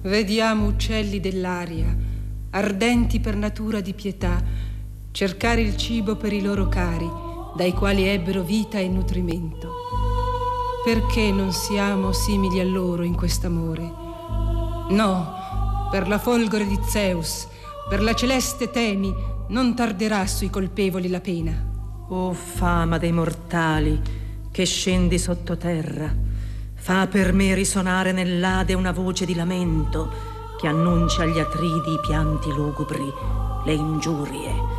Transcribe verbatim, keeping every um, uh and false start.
Vediamo uccelli dell'aria, ardenti per natura di pietà, cercare il cibo per i loro cari, dai quali ebbero vita e nutrimento. Perché non siamo simili a loro in quest'amore? No, per la folgore di Zeus, per la celeste Temi, non tarderà sui colpevoli la pena. O fama dei mortali, che scendi sottoterra, fa per me risonare nell'Ade una voce di lamento che annuncia agli Atridi i pianti lugubri, le ingiurie,